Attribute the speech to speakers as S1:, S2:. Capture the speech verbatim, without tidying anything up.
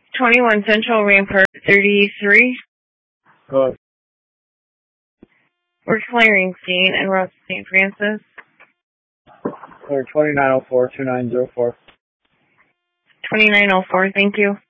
S1: twenty-one Central Rampart thirty-three.
S2: Good.
S1: We're clearing scene in Ross Saint Francis.
S2: Clear twenty-nine oh four, two nine zero four.
S1: twenty-nine oh four, thank you.